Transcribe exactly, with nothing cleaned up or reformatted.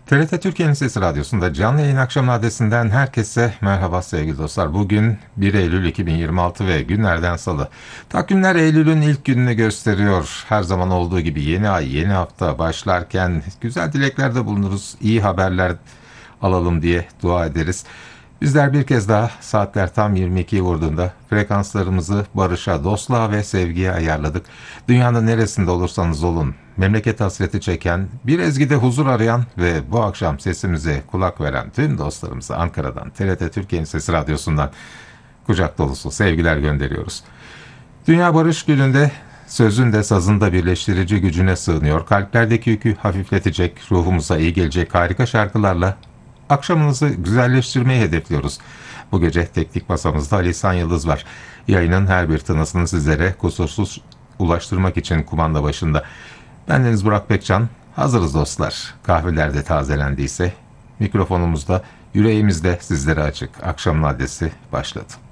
T R T Türkiye'nin Sesi Radyosu'nda canlı yayın akşam adresinden herkese merhaba sevgili dostlar. Bugün bir Eylül iki bin yirmi altı ve günlerden salı. Takvimler Eylül'ün ilk gününü gösteriyor. Her zaman olduğu gibi yeni ay, yeni hafta başlarken güzel dileklerde bulunuruz. İyi haberler alalım diye dua ederiz. Bizler bir kez daha saatler tam yirmi ikiyi vurduğunda frekanslarımızı barışa, dostluğa ve sevgiye ayarladık. Dünyanın neresinde olursanız olun, memleket hasreti çeken, bir ezgide huzur arayan ve bu akşam sesimize kulak veren tüm dostlarımıza Ankara'dan, T R T Türkiye'nin Sesi Radyosu'ndan kucak dolusu sevgiler gönderiyoruz. Dünya Barış Günü'nde sözün de sazın da birleştirici gücüne sığınıyor. Kalplerdeki yükü hafifletecek, ruhumuza iyi gelecek harika şarkılarla akşamınızı güzelleştirmeyi hedefliyoruz. Bu gece teknik masamızda Ali İhsan Yıldız var. Yayının her bir tınısını sizlere kusursuz ulaştırmak için kumanda başında. Bendeniz Burak Pekcan. Hazırız dostlar. Kahveler de tazelendiyse mikrofonumuzda, yüreğimizde sizlere açık. Akşamın adresi başladı.